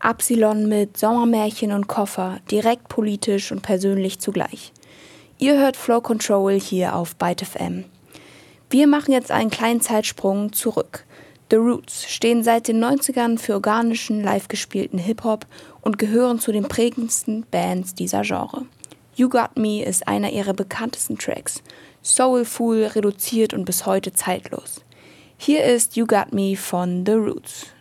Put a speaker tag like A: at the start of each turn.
A: Absilon mit Sommermärchen und Koffer, direkt politisch und persönlich zugleich. Ihr hört Flow Control hier auf Byte FM. Wir machen jetzt einen kleinen Zeitsprung zurück. The Roots stehen seit den 90ern für organischen, live gespielten Hip-Hop und gehören zu den prägendsten Bands dieser Genre. You Got Me ist einer ihrer bekanntesten Tracks. Soulful, reduziert und bis heute zeitlos. Hier ist You Got Me von The Roots.